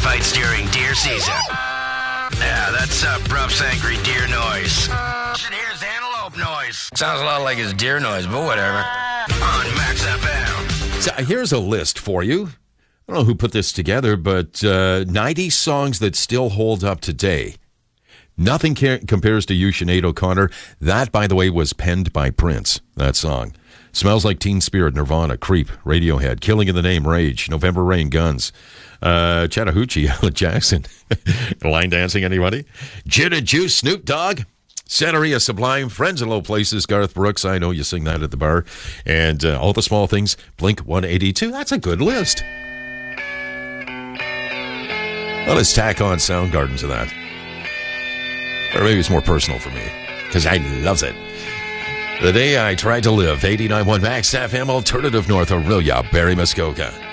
fights during deer season. Yeah, that's Bruff's angry deer noise. Should hear his antelope noise. Sounds a lot like his deer noise, but whatever. On Max FM. So here's a list for you. I don't know who put this together, but 90 songs that still hold up today. Nothing compares to You, Sinead O'Connor. That, by the way, was penned by Prince, that song. Smells Like Teen Spirit, Nirvana, Creep, Radiohead, Killing in the Name, Rage, November Rain, Guns, Chattahoochee, Alan Jackson. Line dancing, anybody? Gin and Juice, Snoop Dogg, Santeria, Sublime, Friends in Low Places, Garth Brooks. I know you sing that at the bar. And All the Small Things, Blink 182. That's a good list. Well, let's tack on Soundgarden to that. Or maybe it's more personal for me, because I loves it. The Day I Tried to Live, 89.1 Max FM, Alternative North Aurelia, Barry Muskoka.